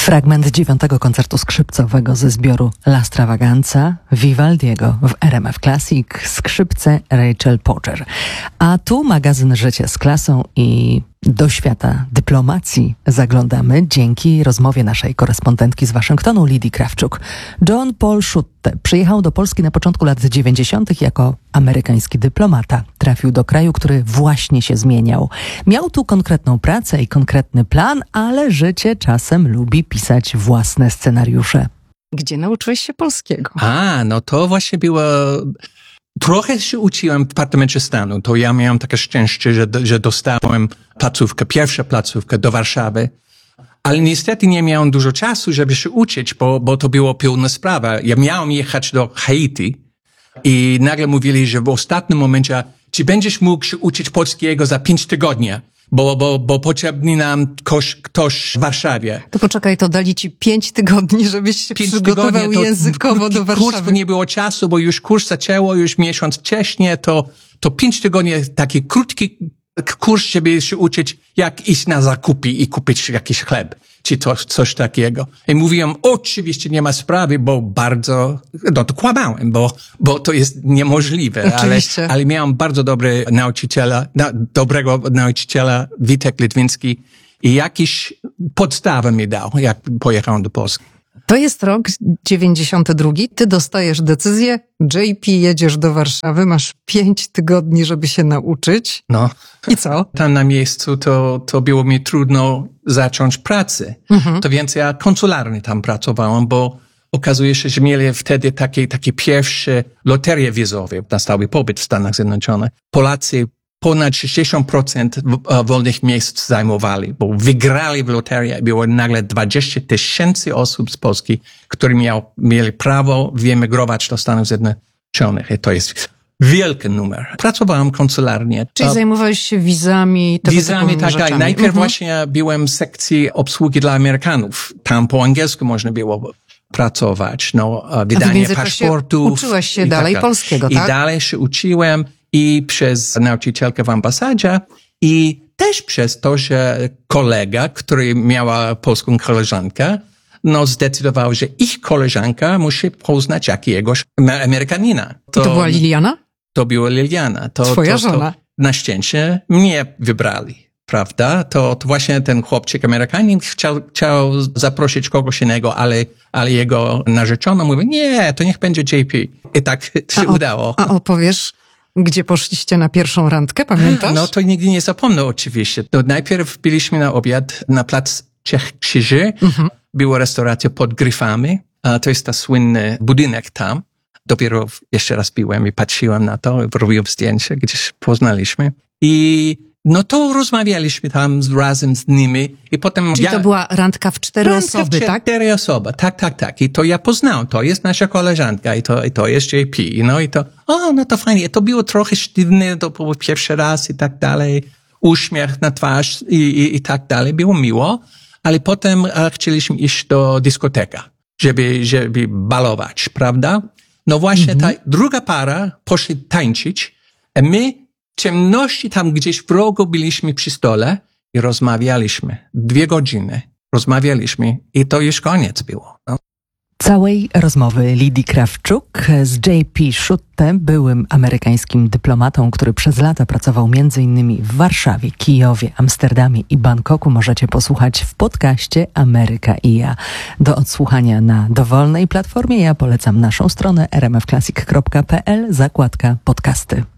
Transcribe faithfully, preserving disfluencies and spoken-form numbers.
Fragment dziewiątego koncertu skrzypcowego ze zbioru La Stravaganza Vivaldiego w R M F Classic, skrzypce Rachel Porter. A tu magazyn Życie z klasą i do świata dyplomacji zaglądamy dzięki rozmowie naszej korespondentki z Waszyngtonu, Lidii Krawczuk. John Paul Schutte przyjechał do Polski na początku lat dziewięćdziesiątych jako amerykański dyplomata. Trafił do kraju, który właśnie się zmieniał. Miał tu konkretną pracę i konkretny plan, ale życie czasem lubi pisać własne scenariusze. Gdzie nauczyłeś się polskiego? A, no to właśnie było... Trochę się uczyłem w Departamencie Stanu. To ja miałem takie szczęście, że, że dostałem placówkę, pierwsza placówka do Warszawy. Ale niestety nie miałem dużo czasu, żeby się uczyć, bo, bo to była pilna sprawa. Ja miałem jechać do Haiti i nagle mówili, że w ostatnim momencie, czy będziesz mógł się uczyć polskiego za pięć tygodni, bo, bo, bo potrzebny nam ktoś, ktoś w Warszawie. To poczekaj, to dali ci pięć tygodni, żebyś się pięć przygotował językowo do Warszawy. Kurs, nie było czasu, bo już kurs zaczęło, już miesiąc wcześniej, to, to pięć tygodni, taki krótki kurs, żeby się uczyć, jak iść na zakupy i kupić jakiś chleb, czy to, coś takiego. I mówiłem, oczywiście nie ma sprawy, bo bardzo, no to kłamałem, bo, bo to jest niemożliwe, ale, ale miałem bardzo dobry nauczyciela, na, dobrego nauczyciela, Witek Litwiński, i jakiś podstawę mi dał, jak pojechałem do Polski. To jest rok dziewięćdziesiąty drugi. Ty dostajesz decyzję, J P jedziesz do Warszawy, masz pięć tygodni, żeby się nauczyć. No. I co? Tam na miejscu to, to było mi trudno zacząć pracę. Mhm. To więc ja konsularnie tam pracowałem, bo okazuje się, że mieli wtedy takie, takie pierwsze loterie wizowe na stały pobyt w Stanach Zjednoczonych. Polacy ponad sześćdziesiąt procent wolnych miejsc zajmowali, bo wygrali w loterię. Było nagle dwadzieścia tysięcy osób z Polski, które miał, mieli prawo wyemigrować do Stanów Zjednoczonych. I to jest wielki numer. Pracowałem konsularnie. Czyli zajmowałeś się wizami, tego Wizami, tak, tak. Najpierw mhm. właśnie byłem w sekcji obsługi dla Amerykanów. Tam po angielsku można było pracować. No, wydanie paszportów. Uczyłeś się dalej tak, polskiego, tak? I dalej się uczyłem. I przez nauczycielkę w ambasadzie i też przez to, że kolega, który miała polską koleżankę, no zdecydował, że ich koleżanka musi poznać jakiegoś Amerykanina. To, to była Liliana? To była Liliana. To, Twoja to, żona? To na szczęście mnie wybrali, prawda? To, to właśnie ten chłopczyk Amerykanin chciał, chciał zaprosić kogoś innego, ale, ale jego narzeczona mówi, nie, to niech będzie J P. I tak się a udało. A opowiesz, gdzie poszliście na pierwszą randkę, pamiętasz? No to nigdy nie zapomnę oczywiście. To najpierw byliśmy na obiad na plac Trzech Krzyży. Mhm. Była restauracja pod Gryfami. A to jest ta słynny budynek tam. Dopiero jeszcze raz byłem i patrzyłem na to, robiłem zdjęcie, gdzieś poznaliśmy. I no to rozmawialiśmy tam razem z nimi i potem... Czyli ja, to była randka w cztery randka osoby, w tak? cztery osoby, tak, tak, tak. I to ja poznałem, to jest nasza koleżanka i to, i to jest J P. No i to, o, no to fajnie. To było trochę sztywne, to było pierwszy raz i tak dalej. Uśmiech na twarz i, i, i tak dalej. Było miło, ale potem a, chcieliśmy iść do dyskoteka, żeby, żeby balować, prawda? No właśnie mhm. ta druga para poszli tańczyć, a my w ciemności tam gdzieś w rogu byliśmy przy stole i rozmawialiśmy. Dwie godziny rozmawialiśmy i to już koniec było. No. Całej rozmowy Lidii Krawczuk z J P Schutte, byłym amerykańskim dyplomatą, który przez lata pracował między innymi w Warszawie, Kijowie, Amsterdamie i Bangkoku, możecie posłuchać w podcaście Ameryka i ja. Do odsłuchania na dowolnej platformie ja polecam naszą stronę r m f classic kropka p l, zakładka podcasty.